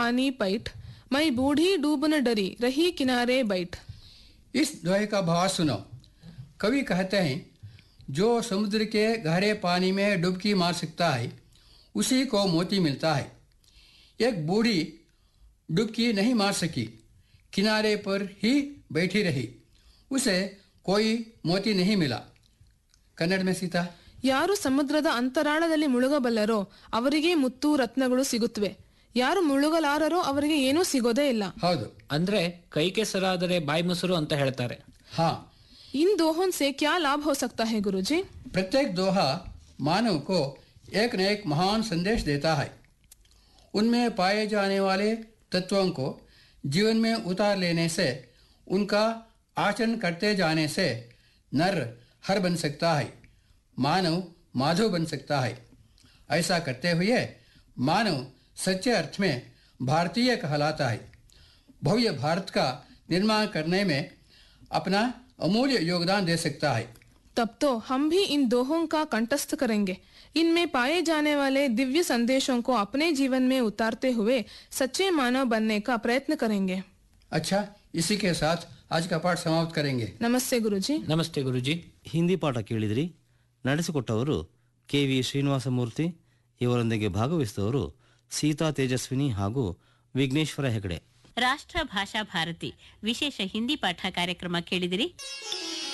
पानी पैठ, मैं बूढ़ी डूब न डरी रही किनारे बैठ। इस दोहे का भाव सुनो। कवि कहते हैं, जो समुद्र के गहरे पानी में डुबकी मार सकता है उसी को मोती मिलता है। एक बूढ़ी डुबकी नहीं मार सकी, किनारे पर ही बैठी रही, उसे कोई मोती नहीं मिला। कन्नड़ में सीता। ಯಾರು ಸಮುದ್ರದ ಅಂತರಾಳದಲ್ಲಿ ಮುಳುಗಬಲ್ಲರೋ ಅವರಿಗೆ ಮುತ್ತು ರತ್ನಗಳು ಸಿಗುತ್ತವೆ, ಯಾರು ಮುಳುಗಲಾರರೋ ಅವರಿಗೆ ಏನೂ ಸಿಗೋದೇ ಇಲ್ಲ. ಹೌದು, ಅಂದ್ರೆ ಕೈ ಕೆಸರಾದರೆ ಬಾಯಿ ಮೊಸರು ಅಂತ ಹೇಳ್ತಾರೆ. हाँ, इन दोहों से क्या लाभ हो सकता है गुरुजी? प्रत्येक दोहा मानव को एक न एक महान संदेश देता है। उनमें पाए जाने वाले तत्वों को जीवन में उतार लेने से, उनका आचरण करते जाने से नर हर बन सकता है, मानव माधव बन सकता है। ऐसा करते हुए मानव सच्चे अर्थ में भारतीय कहलाता है। भव्य भारत का निर्माण करने में अपना अमूल्य योगदान दे सकता है। तब तो हम भी इन दोहों का कंठस्थ करेंगे, इनमें पाए जाने वाले दिव्य संदेशों को अपने जीवन में उतारते हुए सच्चे मानव बनने का प्रयत्न करेंगे. अच्छा, इसी के साथ आज का पाठ समाप्त करेंगे. नमस्ते गुरुजी. ನಮಸ್ತೆ ಗುರುಜಿ. ಹಿಂದಿ ಪಾಠ ಕೇಳಿದ್ರಿ. ನಡೆಸಿಕೊಟ್ಟವರು KV ಶ್ರೀನಿವಾಸಮೂರ್ತಿ. ಇವರೊಂದಿಗೆ ಭಾಗವಹಿಸಿದವರು ಸೀತಾ ತೇಜಸ್ವಿನಿ ಹಾಗೂ ವಿಘ್ನೇಶ್ವರ ಹೆಗಡೆ. ರಾಷ್ಟ್ರ ಭಾಷಾ ಭಾರತಿ ವಿಶೇಷ ಹಿಂದಿ ಪಾಠ ಕಾರ್ಯಕ್ರಮ ಕೇಳಿದಿರಿ.